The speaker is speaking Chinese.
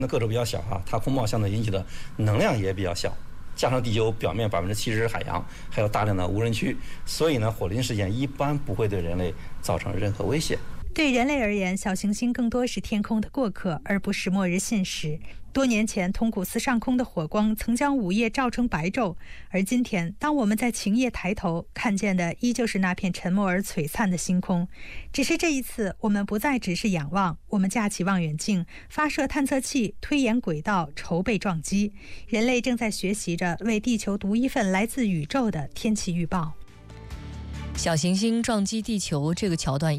那个头比较小它空冒相对引起的能量也比较小，加上地球表面70%是海洋，还有大量的无人区，所以呢，火星事件一般不会对人类造成任何威胁。 对人类而言，小行星更多是天空的过客，而不是末日信使。多年前，通古斯上空的火光曾将午夜照成白昼，而今天，当我们在晴夜抬头，看见的依旧是那片沉默而璀璨的星空。只是这一次，我们不再只是仰望，我们架起望远镜，发射探测器，推演轨道，筹备撞击。人类正在学习着为地球读一份来自宇宙的天气预报。 小行星撞击地球这个桥段